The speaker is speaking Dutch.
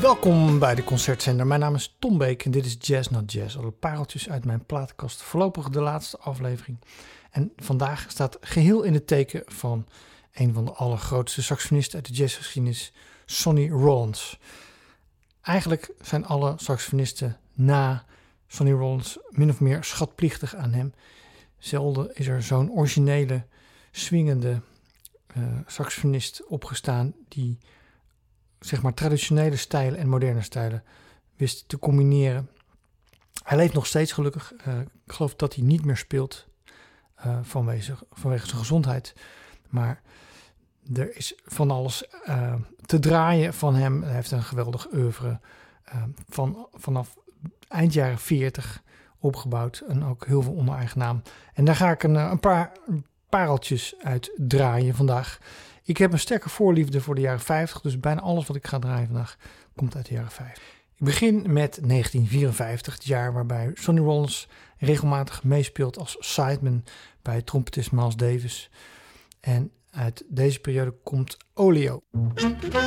Welkom bij de Concertzender. Mijn naam is Tom Beek en dit is Jazz Not Jazz. Alle pareltjes uit mijn platenkast. Voorlopig de laatste aflevering. En vandaag staat geheel in het teken van een van de allergrootste saxofonisten uit de jazzgeschiedenis, Sonny Rollins. Eigenlijk zijn alle saxofonisten na Sonny Rollins min of meer schatplichtig aan hem. Zelden is er zo'n originele, swingende saxofonist opgestaan die zeg maar traditionele stijlen en moderne stijlen wist te combineren. Hij leeft nog steeds gelukkig. Ik geloof dat hij niet meer speelt vanwege zijn gezondheid. Maar er is van alles te draaien van hem. Hij heeft een geweldig oeuvre vanaf eind jaren 40 opgebouwd. En ook heel veel onder eigen naam. En daar ga ik een paar pareltjes uit draaien vandaag. Ik heb een sterke voorliefde voor de jaren 50, dus bijna alles wat ik ga draaien vandaag komt uit de jaren 50. Ik begin met 1954, het jaar waarbij Sonny Rollins regelmatig meespeelt als sideman bij trompetist Miles Davis. En uit deze periode komt Oleo.